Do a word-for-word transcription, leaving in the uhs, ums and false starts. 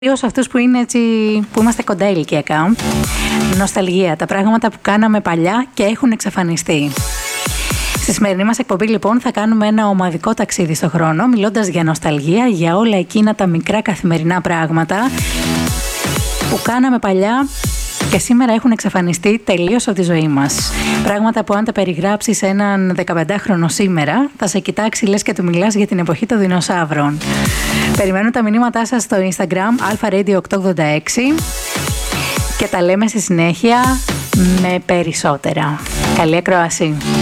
Σε αυτούς που είναι έτσι, που είμαστε κοντά ηλικιακά. Νοσταλγία, τα πράγματα που κάναμε παλιά και έχουν εξαφανιστεί. Στη σημερινή μας εκπομπή λοιπόν θα κάνουμε ένα ομαδικό ταξίδι στο χρόνο, μιλώντας για νοσταλγία, για όλα εκείνα τα μικρά καθημερινά πράγματα που κάναμε παλιά και σήμερα έχουν εξαφανιστεί τελείως από τη ζωή μας. Πράγματα που αν τα περιγράψεις σε έναν δεκαπεντάχρονο σήμερα, θα σε κοιτάξει λες και του μιλάς για την εποχή των δεινοσαύρων. Περιμένω τα μηνύματά σας στο Instagram alpha radio οκτακόσια ογδόντα έξι και τα λέμε στη συνέχεια με περισσότερα. Καλή ακρόαση!